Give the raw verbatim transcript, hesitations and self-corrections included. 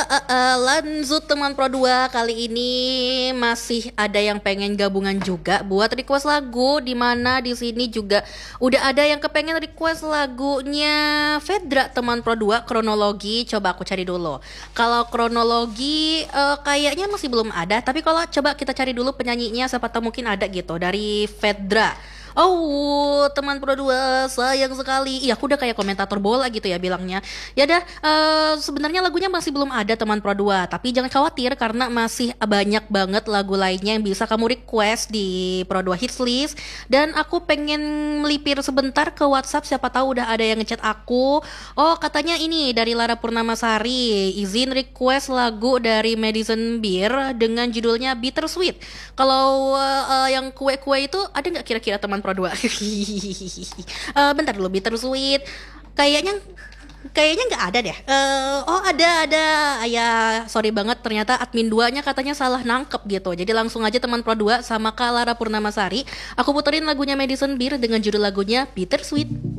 Eh, eh, eh, lanjut teman Pro dua, kali ini masih ada yang pengen gabungan juga buat request lagu, di mana di sini juga udah ada yang kepengen request lagunya Fedra teman Pro dua, kronologi. Coba aku cari dulu. Kalau kronologi eh, kayaknya masih belum ada, tapi kalau coba kita cari dulu penyanyinya, siapa tahu mungkin ada gitu dari Fedra. Oh, teman Pro dua, sayang sekali. Iya, aku udah kayak komentator bola gitu ya bilangnya. Ya dah, eh, sebenarnya lagunya masih belum ada teman Pro dua, tapi jangan khawatir karena masih banyak banget lagu lainnya yang bisa kamu request di Pro dua Hits List. Dan aku pengen melipir sebentar ke WhatsApp, siapa tahu udah ada yang ngechat aku. Oh, katanya ini dari Lara Purnamasari, izin request lagu dari Madison Beer dengan judulnya Bittersweet. Kalau eh, yang kue-kue itu ada nggak kira-kira teman Pro dua? Eh, bentar dulu, Bittersweet. Kayaknya kayaknya nggak ada deh. Eh, oh ada ada. Ya sorry banget, ternyata admin duanya katanya salah nangkep gitu. Jadi langsung aja teman Pro dua sama Kak Lara Purnamasari, aku puterin lagunya Madison Beer dengan judul lagunya Bittersweet.